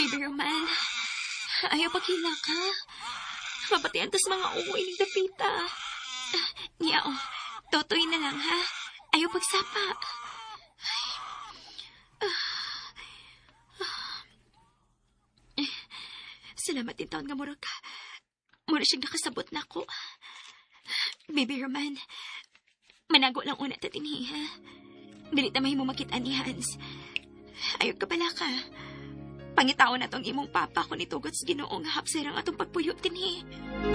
Baby Roman, ayaw paghila ka. Mapatian tas mga uwi ni Dapita. Niya, totoy na lang, ha? Ayaw pagsapa. Salamat din taon nga murag ka. Mura siyang nakasabot na ako. Baby Roman, manago lang una ta dinhi, ha? Dili ta mahimo makita ni Hans. Ayaw ka pala ka. Pangitaon na tong imong papa kung itugot sa Ginoo nga hapsirang atong pagpuyo dinhi.